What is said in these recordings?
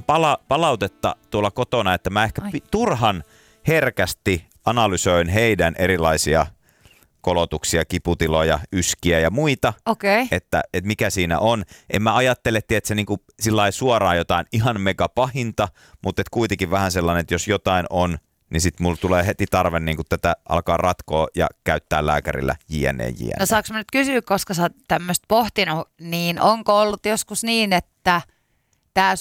palautetta tuolla kotona, että mä ehkä turhan herkästi analysoin heidän erilaisia kolotuksia, kiputiloja, yskiä ja muita, että mikä siinä on. En mä ajattele, että se niinku sillai suoraan jotain ihan mega pahinta, mutta kuitenkin vähän sellainen, että jos jotain on, niin sitten mulla tulee heti tarve niinku tätä alkaa ratkoa ja käyttää lääkärillä jne. No saanko mä nyt kysyä, koska sä oot tämmöistä pohtinut, niin onko ollut joskus niin, että tää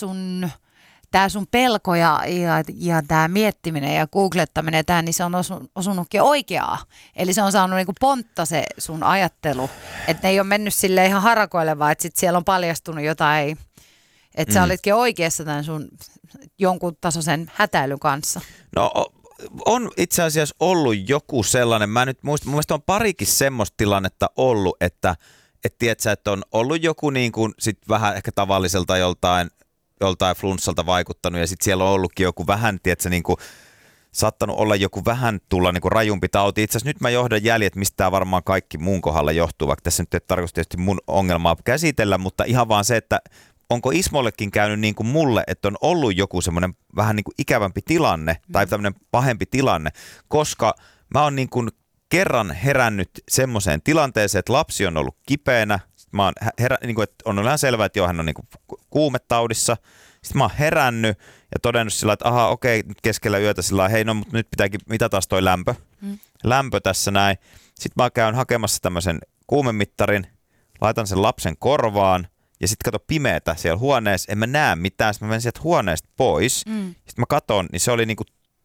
sun pelko ja tämä miettiminen ja googlettaminen, niin se on osunutkin oikeaa. Eli se on saanut niinku pontta se sun ajattelu, että ne ei ole mennyt sille ihan harakoille, vaan että sit siellä on paljastunut jotain, että sä olitkin oikeassa tämän sun jonkun tasoisen hätäilyn kanssa. No on itse asiassa ollut joku sellainen, mä nyt muistan, mun mielestä on parikin semmoista tilannetta ollut, että tiedätkö, että on ollut joku niin kuin sit vähän ehkä tavalliselta joltain flunssalta vaikuttanut ja sitten siellä on ollutkin joku vähän, tiedätkö, niin kuin saattanut olla joku vähän tulla niin kuin rajumpi tauti. Itse asiassa nyt mä johdan jäljet, mistä tämä varmaan kaikki mun kohdalla johtuu, vaikka tässä nyt ei tarkoita tietysti mun ongelmaa käsitellä, mutta ihan vaan se, että onko Ismollekin käynyt niin kuin mulle, että on ollut joku semmoinen vähän niin kuin ikävämpi tilanne tai tämmöinen pahempi tilanne, koska mä oon niin kuin kerran herännyt semmoiseen tilanteeseen, että lapsi on ollut kipeänä. Mä oon niin kuin, että on ihan selvää, että joo, hän on niin kuin kuumetaudissa. Sitten mä oon herännyt ja todennut sillä, että aha, okei, nyt keskellä yötä sillä hei, no mutta nyt pitääkin, mitä taas toi lämpö tässä näin. Sitten mä käyn hakemassa tämmöisen kuumemittarin, laitan sen lapsen korvaan ja sitten kato pimeätä siellä huoneessa, en mä näe mitään, sitten mä menen sieltä huoneesta pois. Sitten mä katon, niin se oli niinku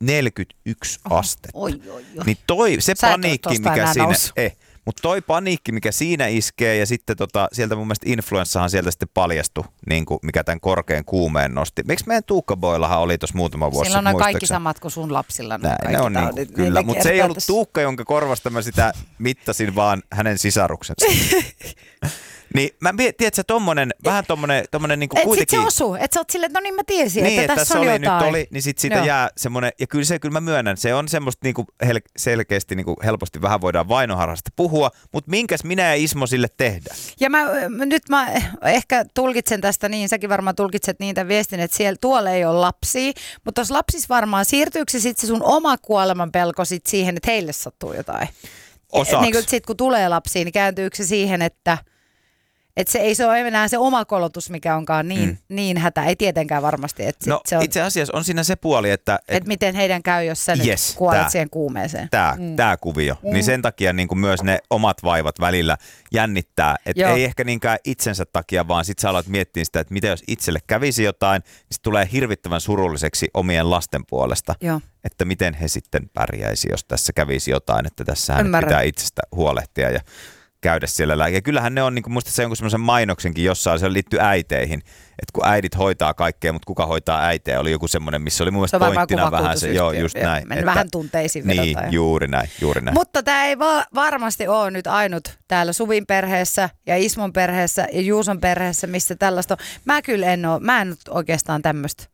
41 astetta. Niin se paniikki, mikä siinä... Mutta toi paniikki, mikä siinä iskee ja sitten sieltä mun mielestä influenssahan sieltä sitten paljastui, niin kuin mikä tämän korkean kuumeen nosti. Miksi meidän Tuukka-boillahan oli tuossa muutama vuosi? Silloin on kaikki samat kuin sun lapsilla. Ne on niin, kyllä, mutta se ei ollut Tuukka, jonka korvasta mä sitä mittasin, vaan hänen sisaruksensa. Niin mä tiedätkö, vähän tommonen niinku kuitenkin... Et sit se osuu, että sä oot silleen, että no niin mä tiesin, niin, että tässä on jotain. Nyt oli, niin sit siitä jää semmonen, ja kyllä mä myönnän, se on semmoista niinku selkeästi niinku helposti vähän voidaan vainoharhasta puhua, mutta minkäs minä ja Ismo sille tehdään? Ja nyt mä ehkä tulkitsen tästä niin, säkin varmaan tulkitset niin tämän viestin, että siellä tuolla ei ole lapsia, mutta tuossa lapsissa varmaan siirtyykö se sit se sun oma kuoleman pelko sit siihen, että heille sattuu jotain? Osaks. Niin sit kun tulee lapsia, niin kääntyykö se siihen, että se ei ole enää se oma kolotus, mikä onkaan niin hätä. Ei tietenkään varmasti. No se on, itse asiassa on siinä se puoli, että miten heidän käy, jos sä nyt kuolet siihen kuumeeseen. Tämä kuvio. Niin sen takia niin kuin myös ne omat vaivat välillä jännittää. Että ei ehkä niinkään itsensä takia, vaan sit sä alat miettiä sitä, että mitä jos itselle kävisi jotain, niin se tulee hirvittävän surulliseksi omien lasten puolesta. Joo. Että miten he sitten pärjäisi, jos tässä kävisi jotain. Että tässähän pitää itsestä huolehtia ja käydä siellä ja kyllähän ne on, niin kuin musta se jonkun semmoisen mainoksenkin jossain, se liittyy äiteihin, että kun äidit hoitaa kaikkea, mutta kuka hoitaa äitejä, oli joku semmoinen, missä oli mun mielestä pointtina vähän se, just näin. Että, vähän tunteisiin niin, vedotaan. juuri näin. Mutta tämä ei varmasti ole nyt ainut täällä Suvin perheessä ja Ismon perheessä ja Juuson perheessä, missä tällaista on. Mä en nyt oikeastaan tämmöistä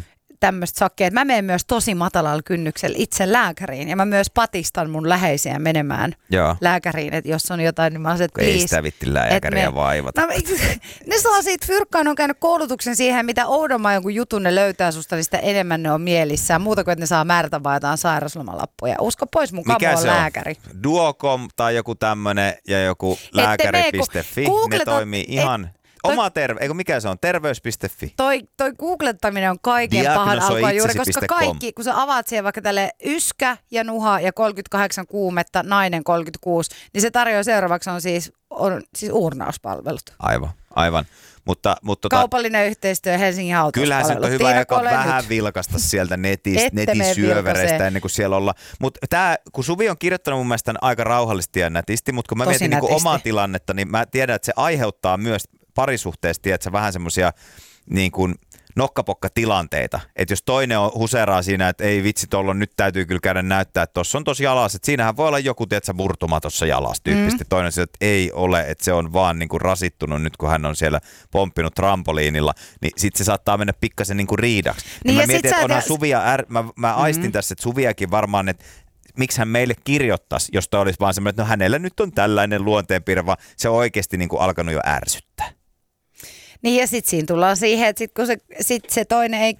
sakkia, että mä menen myös tosi matalalla kynnyksellä itse lääkäriin ja mä myös patistan mun läheisiä menemään lääkäriin, että jos on jotain, niin mä sanon, että ei sitä vitti lääkäriä vaivata. No, ne saa siitä fyrkkaan, on käynyt koulutuksen siihen, mitä oudomman jonkun jutun ne löytää susta, niin sitä enemmän ne on mielissään. Muuta kuin, että ne saa määrätä vaan jotain sairauslomalappuja. Usko pois, mun kamo on lääkäri. Duocom tai joku tämmönen ja joku lääkäri.fi, ne toimii ihan... mikä se on? Terveys.fi. Toi googlettaminen on kaiken pahan alkua juuri, koska kaikki, kun sä avaat siihen vaikka tälle yskä ja nuha ja 38 kuumetta, nainen 36, niin se tarjoaa seuraavaksi on siis uurnauspalvelut. Aivan. Mutta kaupallinen yhteistyö Helsingin autospalvelut. Kyllähän se on hyvä aika vähän vilkasta sieltä netin syövereistä ennen kuin siellä ollaan. Mutta kun Suvi on kirjoittanut mun mielestä aika rauhallisesti ja nätisti, mutta kun mä mietin niin omaa tilannetta, niin mä tiedän, että se aiheuttaa myös parisuhteessa, tiedätkö, vähän semmoisia niin kuin nokkapokka-tilanteita. Että jos toinen on huseraa siinä, että ei vitsi, nyt täytyy kyllä käydä näyttää, että tuossa on tosi jalas, että siinähän voi olla joku, tiedätkö, murtuma tuossa jalas tyyppisesti. Toinen sieltä, että ei ole, että se on vaan niin kuin rasittunut nyt, kun hän on siellä pomppinut trampoliinilla, niin sitten se saattaa mennä pikkasen niin kuin riidaksi. Niin mä mietin, että onhan Suvia, mä aistin tässä, että Suviakin varmaan, että miksi hän meille kirjoittaisi, jos toi olisi vaan semmoinen, että no hänellä nyt on tällainen luonteenpiirre, vaan se on oikeasti niin kuin alkanut jo ärsyttää. Niin ja sitten siinä tullaan siihen, että sit kun se toinen ei